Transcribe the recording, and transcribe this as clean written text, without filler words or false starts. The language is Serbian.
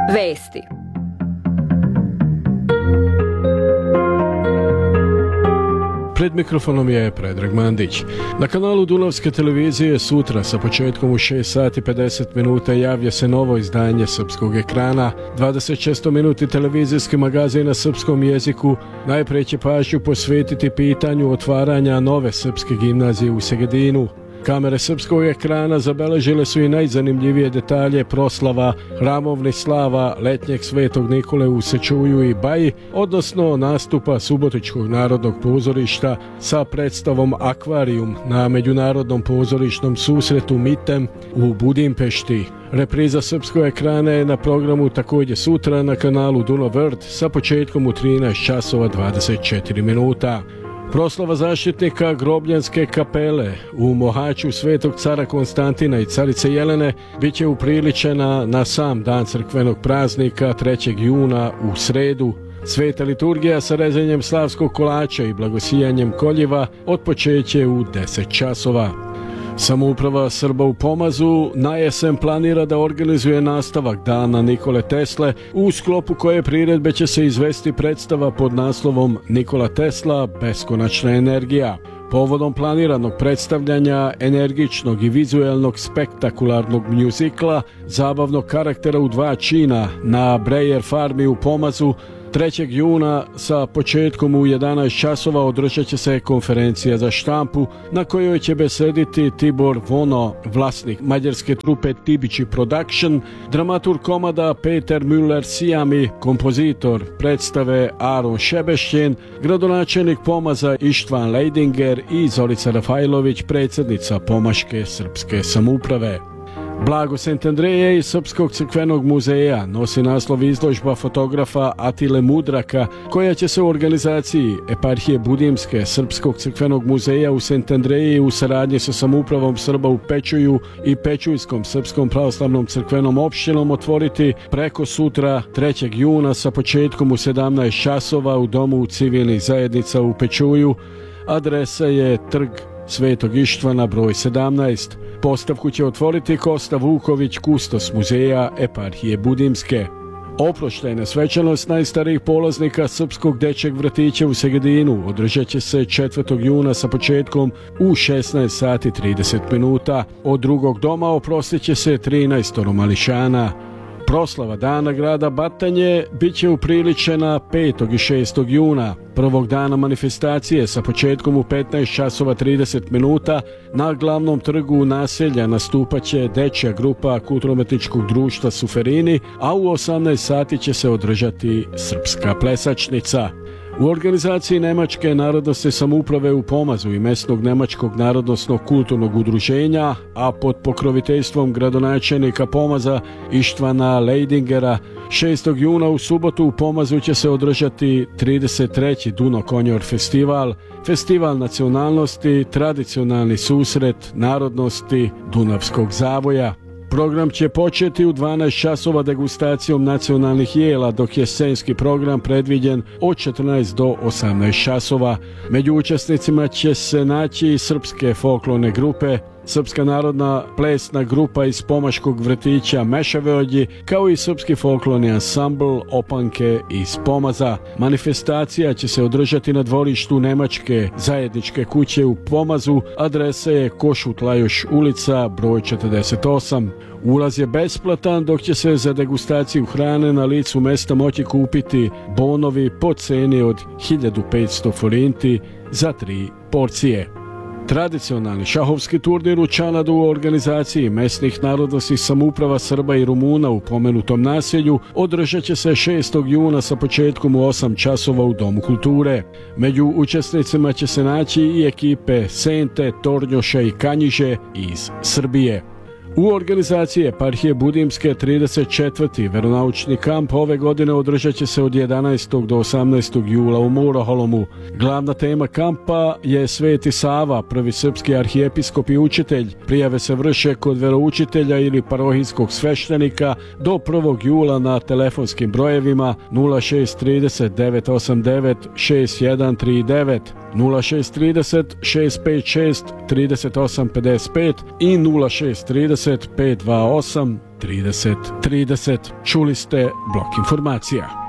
Vesti. Pred mikrofonom je Predrag Mandić. Na kanalu Dunavske televizije sutra sa početkom u 6 sati 50 minuta javlja se novo izdanje srpskog ekrana. 26 minuti televizijski magazin na srpskom jeziku najprije će pažnju posvetiti pitanju otvaranja nove srpske gimnazije u Segedinu. Kamere srpskog ekrana zabeležile su i najzanimljivije detalje proslava hramovnih slava letnjeg Svetog Nikole u Sečuju i Baji, odnosno nastupa Subotičkog narodnog pozorišta sa predstavom Akvarijum na međunarodnom pozorišnom susretu MITEM u Budimpešti. Repriza srpskog ekrana je na programu također sutra na kanalu Dunav Vrt sa početkom u 13 časova 24 minuta. Proslava zaštitnika Grobljanske kapele u Mohaču Svetog cara Konstantina i carice Jelene bit će upriličena na sam dan crkvenog praznika 3. juna u sredu. Sveta liturgija sa rezanjem slavskog kolača i blagosijanjem koljiva otpočeće u 10 časova. Samouprava Srba u Pomazu na jesen planira da organizuje nastavak dana Nikole Tesle, u sklopu koje priredbe će se izvesti predstava pod naslovom Nikola Tesla – beskonačna energija. Povodom planiranog predstavljanja energičnog i vizuelnog spektakularnog mjuzikla zabavnog karaktera u 2 čina na Brejer farmi u Pomazu 3. juna sa početkom u 11 časova održat će se konferencija za štampu na kojoj će besediti Tibor Vono, vlasnik mađarske trupe Tibići Production, dramaturg komada Peter Müller-Sijami, kompozitor predstave Aron Šebešćen, gradonačelnik Pomaza Ištvan Lejdinger i Zorica Rafajlović, predsjednica Pomaške srpske samouprave. Blago Sent Andreje iz Srpskog crkvenog muzeja nosi naslov izložba fotografa Atile Mudraka, koja će se u organizaciji Eparhije Budimske Srpskog crkvenog muzeja u Sent Andreji u saradnji sa samoupravom Srba u Pečuju i Pečujskom Srpskom pravoslavnom crkvenom opštinom otvoriti preko sutra 3. juna sa početkom u 17 časova u Domu civilnih zajednica u Pečuju. Adresa je Trg Svetog Ištvana broj 17. Postavku će otvoriti Kosta Vuković, kustos muzeja Eparhije Budimske. Oproštajna svečanost najstarijih polaznika Srpskog dečjeg vrtića u Segedinu održat će se 4. juna sa početkom u 16 sati 30 minuta. Od drugog doma oprostit će se 13 mališana. Proslava Dana grada Batanje bit će upriličena 5. i 6. juna. Prvog dana manifestacije sa početkom u 15 časova 30 minuta na glavnom trgu naselja nastupaće dečja grupa Kulturno-umetničkog društva Suferini, a u 18 sati će se održati srpska plesačnica. U organizaciji Nemačke narodnosne samouprave u Pomazu i mesnog Nemačkog narodnosnog kulturnog udruženja, a pod pokroviteljstvom gradonačelnika Pomaza Ištvana Lejdingera, 6. juna u subotu u Pomazu će se održati 33. Duno Konjor festival, festival nacionalnosti, tradicionalni susret narodnosti Dunavskog zavoja. Program će početi u 12 časova degustacijom nacionalnih jela, dok je scenski program predviđen od 14 do 18 časova. Među učesnicima će se naći i srpske folklorne grupe, Srpska narodna plesna grupa iz Pomaškog vrtića Mešaveođi, kao i srpski folklorni ansambl Opanke iz Pomaza. Manifestacija će se održati na dvorištu Nemačke zajedničke kuće u Pomazu, adresa je Košut Lajoš ulica broj 48. Ulaz je besplatan, dok će se za degustaciju hrane na licu mesta moći kupiti bonovi po ceni od 1500 forinti za 3 porcije. Tradicionalni šahovski turnir u Čanadu u organizaciji mesnih narodnosnih samouprava Srba i Rumuna u pomenutom naselju održat će se 6. juna sa početkom u 8 časova u Domu kulture. Među učesnicima će se naći i ekipe Sente, Tornjoša i Kanjiže iz Srbije. U organizaciji Eparhije Budimske 34. veronaučni kamp ove godine održat će se od 11. do 18. jula u Muraholomu. Glavna tema kampa je Sveti Sava, prvi srpski arhijepiskop i učitelj. Prijave se vrše kod veroučitelja ili parohijskog sveštenika do 1. jula na telefonskim brojevima 0630 989 6139, 0630 656 3855 i 0630 528 30 30. Čuli ste blok informacija.